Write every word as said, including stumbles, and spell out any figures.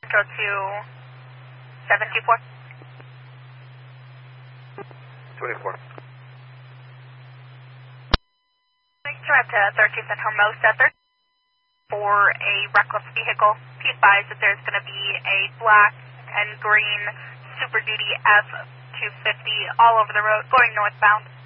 Go to seven two four. twenty-four. Direct to thirteenth and Hermosa, thirteen for a reckless vehicle. Be advised that there's going to be a black and green Super Duty F two fifty all over the road going northbound.